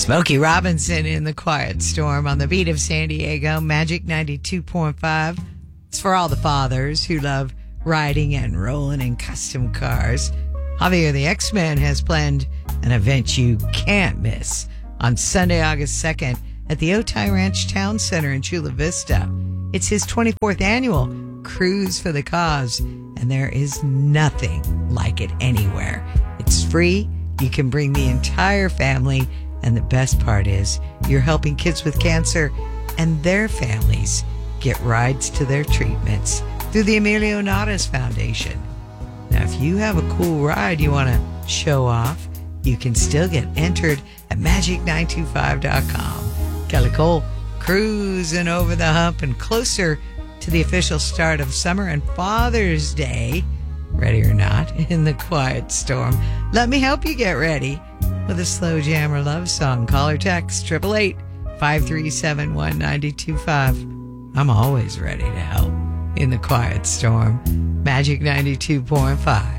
Smokey Robinson in the Quiet Storm on the beat of San Diego, Magic 92.5. It's for all the fathers who love riding and rolling in custom cars. Javier the X-Man has planned an event you can't miss on Sunday, August 2nd at the Otay Ranch Town Center in Chula Vista. It's his 24th annual Cruise for the Cause, and there is nothing like it anywhere. It's free. You can bring the entire family. And the best part is you're helping kids with cancer and their families get rides to their treatments through the Emilio Nadas Foundation. Now, if you have a cool ride you want to show off, you can still get entered at magic925.com. Kelly Cole cruising over the hump and closer to the official start of summer and Father's Day. Ready or not, in the Quiet Storm. Let me help you get ready with a slow jammer love song. Call or text 888-537-1925. I'm always ready to help in the Quiet Storm. Magic 92.5.